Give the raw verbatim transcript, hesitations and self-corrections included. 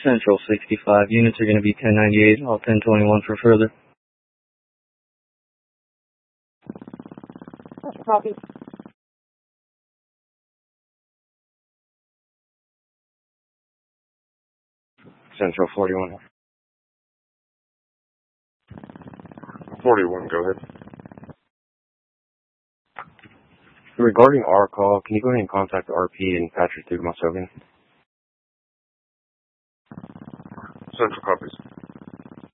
Central sixty-five. Units are going to be ten ninety-eight, all ten twenty-one for further. Copy. Central forty-one. forty-one, go ahead. Regarding our call, can you go ahead and contact R P and Patrick Duke Mosogan? Central copies.